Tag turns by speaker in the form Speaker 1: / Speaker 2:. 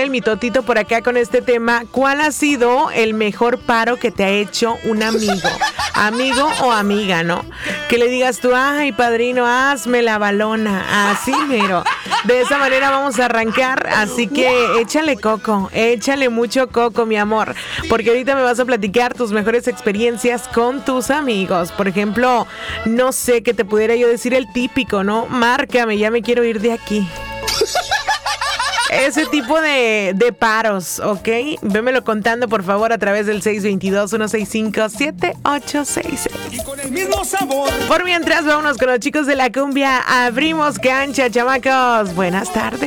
Speaker 1: el mitotito por acá con este tema. ¿Cuál ha sido el mejor paro que te ha hecho un amigo? Amigo o amiga, ¿no? Que le digas tú, ay, padrino, hazme la balona. Así, mero. De esa manera vamos a arrancar. Así que échale coco, échale mucho coco, mi amor. Porque ahorita me vas a platicar tus mejores experiencias con tus amigos. Por ejemplo, no sé, qué te pudiera yo decir el típico, ¿no? Márcame, ya me quiero ir de aquí. Ese tipo de paros, ¿ok? Vémelo contando, por favor, a través del 622-165-7866.
Speaker 2: Y con el mismo sabor.
Speaker 1: Por mientras, vámonos con los chicos de la cumbia. Abrimos cancha, chamacos. Buenas tardes.